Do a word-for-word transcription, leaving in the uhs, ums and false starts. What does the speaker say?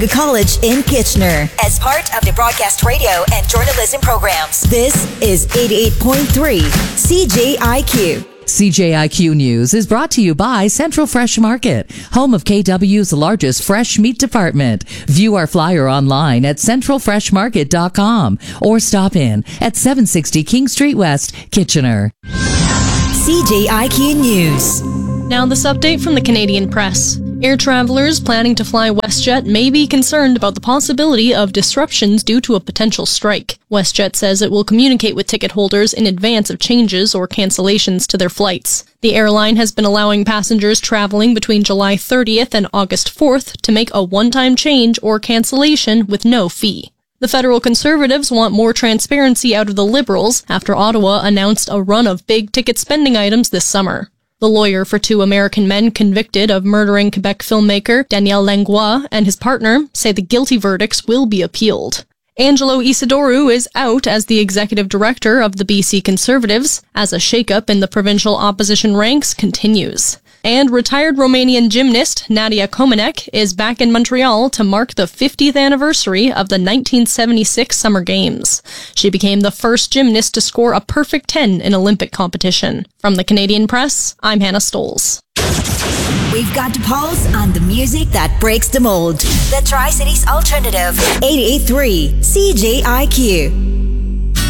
College in Kitchener as part of the broadcast radio and journalism programs. This is eighty-eight point three C J I Q. C J I Q News is brought to you by Central Fresh Market, home of K W's largest fresh meat department. View our flyer online at central fresh market dot com or stop in at seven sixty King Street West, Kitchener. C J I Q News. Now this update from the Canadian Press. Air travelers planning to fly WestJet may be concerned about the possibility of disruptions due to a potential strike. WestJet says it will communicate with ticket holders in advance of changes or cancellations to their flights. The airline has been allowing passengers traveling between July thirtieth and August fourth to make a one-time change or cancellation with no fee. The federal Conservatives want more transparency out of the Liberals after Ottawa announced a run of big-ticket spending items this summer. The lawyer for two American men convicted of murdering Quebec filmmaker Daniel Langlois and his partner say the guilty verdicts will be appealed. Angelo Isidoro is out as the executive director of the B C Conservatives as a shakeup in the provincial opposition ranks continues. And retired Romanian gymnast Nadia Comaneci is back in Montreal to mark the fiftieth anniversary of the nineteen seventy-six Summer Games. She became the first gymnast to score a perfect ten in Olympic competition. From the Canadian Press, I'm Hannah Stoles. We've got to pulse on the music that breaks the mold. The Tri-Cities Alternative, eighty-eight point three C J I Q.